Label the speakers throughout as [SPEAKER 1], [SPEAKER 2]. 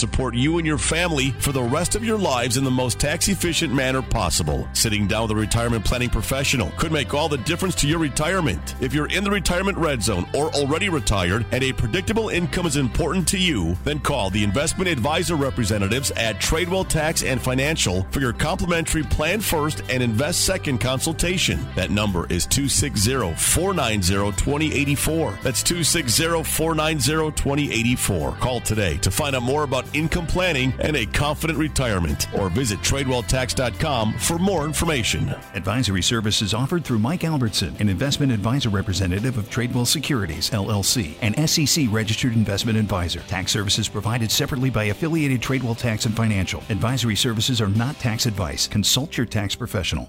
[SPEAKER 1] support you and your family for the rest of your lives in the most tax-efficient manner possible. Sitting down with a retirement planning professional could make all the difference to your retirement. If you're in the retirement red zone or already retired and a predictable income is important to you, then call the investment advisor representatives at Tradewell Tax and Financial for your complimentary Plan First and Invest Second consultation. That number is 260-490-2084. That's 260-490-2084. Call today to find out more about income planning and a confident retirement, or visit TradewellTax.com for more information.
[SPEAKER 2] Advisory services offered through Mike Albertson, an investment advisor representative of Tradewell Securities, LLC, an SEC registered investment advisor. Tax services provided separately by affiliated Tradewell Tax and Financial. Advisory services are not tax advice. Consult your tax professional.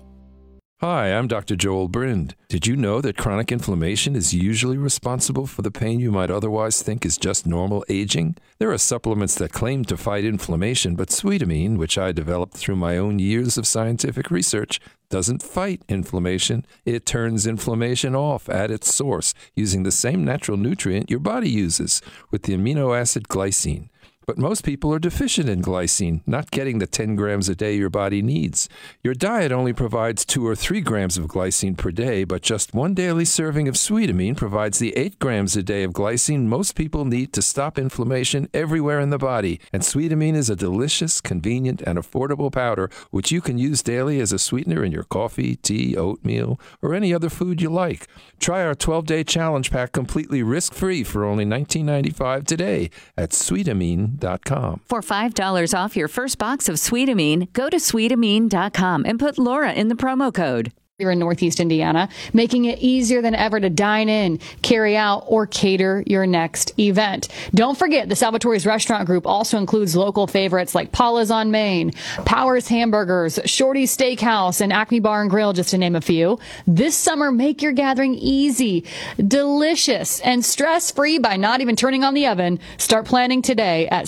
[SPEAKER 3] Hi, I'm Dr. Joel Brind. Did you know that chronic inflammation is usually responsible for the pain you might otherwise think is just normal aging? There are supplements that claim to fight inflammation, but Sweetamine, which I developed through my own years of scientific research, doesn't fight inflammation. It turns inflammation off at its source using the same natural nutrient your body uses, with the amino acid glycine. But most people are deficient in glycine, not getting the 10 grams a day your body needs. Your diet only provides 2 or 3 grams of glycine per day, but just one daily serving of Sweetamine provides the 8 grams a day of glycine most people need to stop inflammation everywhere in the body. And Sweetamine is a delicious, convenient, and affordable powder which you can use daily as a sweetener in your coffee, tea, oatmeal, or any other food you like. Try our 12-day challenge pack completely risk-free for only $19.95 today at Sweetamine.com.
[SPEAKER 4] For $5 off your first box of Sweetamine, go to Sweetamine.com and put Laura in the promo code.
[SPEAKER 5] You're in Northeast Indiana, making it easier than ever to dine in, carry out, or cater your next event. Don't forget, the Salvatore's Restaurant Group also includes local favorites like Paula's on Main, Powers Hamburgers, Shorty's Steakhouse, and Acme Bar and Grill, just to name a few. This summer, make your gathering easy, delicious, and stress-free by not even turning on the oven. Start planning today at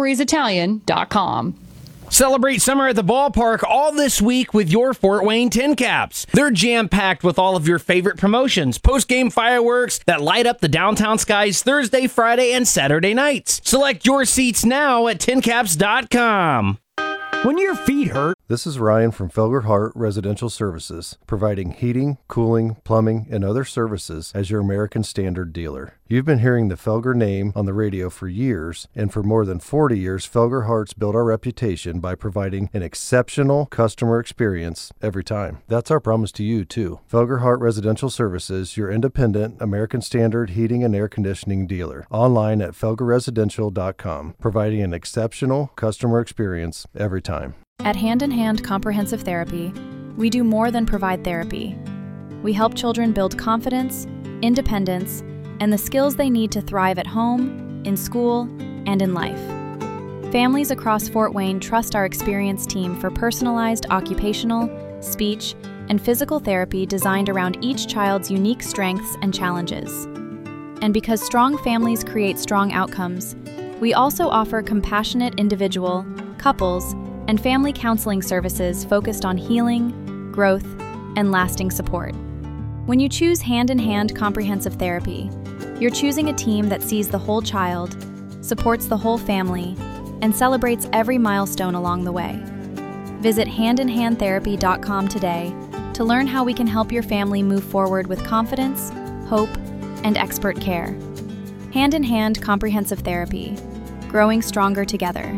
[SPEAKER 5] salvatore'sitalian.com.
[SPEAKER 6] Celebrate summer at the ballpark all this week with your Fort Wayne Tin Caps. They're jam-packed with all of your favorite promotions, post-game fireworks that light up the downtown skies Thursday, Friday, and Saturday nights. Select your seats now at tincaps.com. When your feet hurt.
[SPEAKER 7] This is Ryan from Felger Hart Residential Services, providing heating, cooling, plumbing, and other services as your American Standard dealer. You've been hearing the Felger name on the radio for years, and for more than 40 years, Felger Hart's built our reputation by providing an exceptional customer experience every time. That's our promise to you, too. Felger Hart Residential Services, your independent American Standard heating and air conditioning dealer. Online at felgerresidential.com, providing an exceptional customer experience every time.
[SPEAKER 8] At Hand in Hand Comprehensive Therapy, we do more than provide therapy. We help children build confidence, independence, and the skills they need to thrive at home, in school, and in life. Families across Fort Wayne trust our experienced team for personalized occupational, speech, and physical therapy designed around each child's unique strengths and challenges. And because strong families create strong outcomes, we also offer compassionate individual, couples, and family counseling services focused on healing, growth, and lasting support. When you choose Hand in Hand Comprehensive Therapy, you're choosing a team that sees the whole child, supports the whole family, and celebrates every milestone along the way. Visit handinhandtherapy.com today to learn how we can help your family move forward with confidence, hope, and expert care. Hand in Hand Comprehensive Therapy, growing stronger together.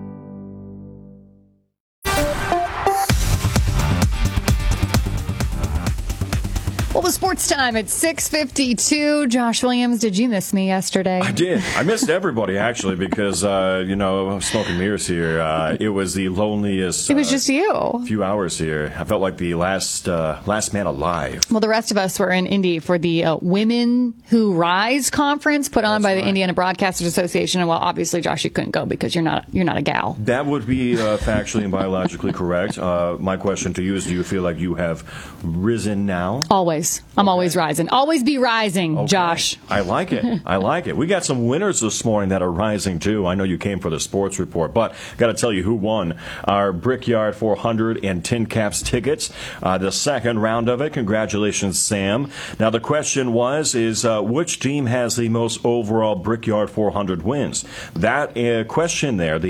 [SPEAKER 5] Well, the sports time at 6:52. Josh Williams, did you miss me yesterday?
[SPEAKER 9] I did. I missed everybody, actually, because, smoke and mirrors here. It was the loneliest.
[SPEAKER 5] It was just you.
[SPEAKER 9] Few hours here. I felt like the last man alive.
[SPEAKER 5] Well, the rest of us were in Indy for the Women Who Rise conference put on by the Indiana Broadcasters Association. And well, obviously, Josh, you couldn't go because you're not a gal.
[SPEAKER 9] That would be factually and biologically correct. My question to you is, do you feel like you have risen now?
[SPEAKER 5] Always. I'm always rising. Always be rising, Josh.
[SPEAKER 9] I like it. I like it. We got some winners this morning that are rising, too. I know you came for the sports report, but got to tell you who won our Brickyard 400 and Tin Caps tickets. The second round of it. Congratulations, Sam. Now, the question was, which team has the most overall Brickyard 400 wins? That question there, the